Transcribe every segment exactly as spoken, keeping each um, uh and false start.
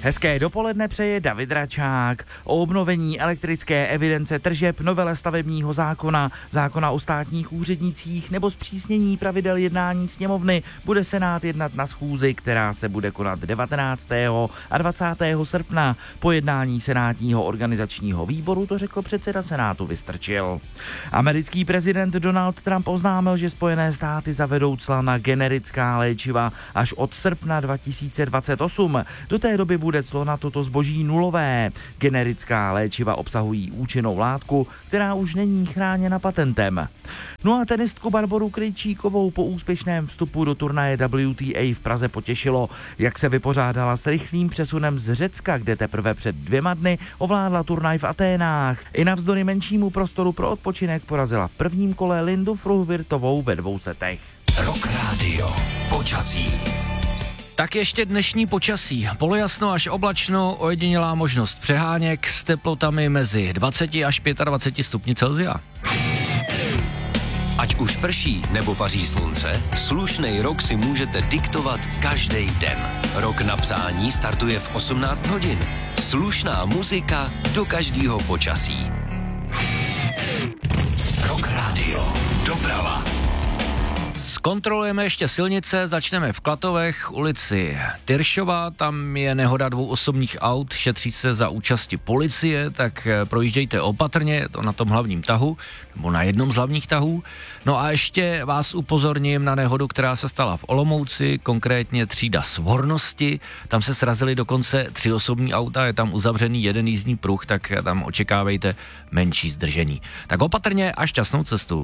Hezké dopoledne přeje David Račák. O obnovení elektrické evidence tržeb, novele stavebního zákona, zákona o státních úřednicích nebo zpřísnění pravidel jednání sněmovny bude Senát jednat na schůzi, která se bude konat devatenáctého a dvacátého srpna. Po jednání senátního organizačního výboru to řekl předseda Senátu Vystrčil. Americký prezident Donald Trump oznámil, že Spojené státy zavedou cla na generická léčiva až od srpna dva tisíce dvacet osm. Do té doby bude clo na toto zboží nulové. Generická léčiva obsahují účinnou látku, která už není chráněna patentem. No a tenistku Barboru Krejčíkovou po úspěšném vstupu do turnaje W T A v Praze potěšilo, jak se vypořádala s rychlým přesunem z Řecka, kde teprve před dvěma dny ovládla turnaj v Aténách. I navzdory menšímu prostoru pro odpočinek porazila v prvním kole Lindu Fruhvirtovou ve dvou setech. Rock Radio. Počasí. Tak ještě dnešní počasí. Polojasno až oblačno, ojedinělá možnost přeháněk s teplotami mezi dvacet až dvacet pět stupni Celsia. Ať už prší nebo paří slunce, slušnej rok si můžete diktovat každý den. Rok na psání startuje v osmnáct hodin. Slušná muzika do každého počasí. Rock Radio. Doprava. Zkontrolujeme ještě silnice, začneme v Klatovech, ulici Tyršova, tam je nehoda dvou osobních aut, šetří se za účasti policie, tak projíždějte opatrně, to na tom hlavním tahu, nebo na jednom z hlavních tahů. No a ještě vás upozorním na nehodu, která se stala v Olomouci, konkrétně třída Svornosti, tam se srazily dokonce tři osobní auta, je tam uzavřený jeden jízdní pruh, tak tam očekávejte menší zdržení. Tak opatrně a šťastnou cestu.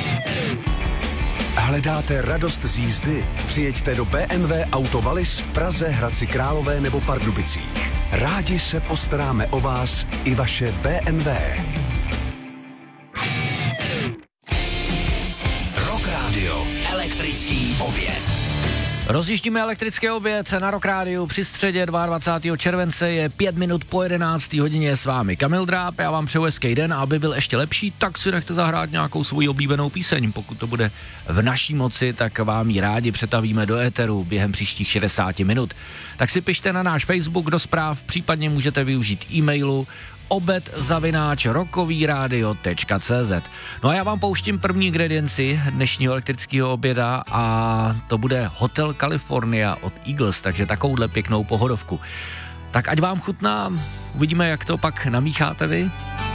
Hledáte radost z jízdy? Přijeďte do B M W Auto Wallis v Praze, Hradci Králové nebo Pardubicích. Rádi se postaráme o vás i vaše B M W. Rock Radio. Elektrický oběd. Rozjíždíme elektrický oběd na Rock Rádiu při středě dvacátého druhého července, je pět minut po jedenácté hodině, s vámi Kamil Dráb, já vám přeju hezký den a aby byl ještě lepší, tak si nechte zahrát nějakou svoji oblíbenou píseň, pokud to bude v naší moci, tak vám ji rádi přetavíme do éteru během příštích šedesáti minut. Tak si pište na náš Facebook do zpráv, případně můžete využít e-mailu obed zavináč rockovýradio tečka cé zet. No a já vám pouštím první ingredienci dnešního elektrického oběda a to bude Hotel California od Eagles, takže takovouhle pěknou pohodovku. Tak ať vám chutná, uvidíme, jak to pak namícháte vy.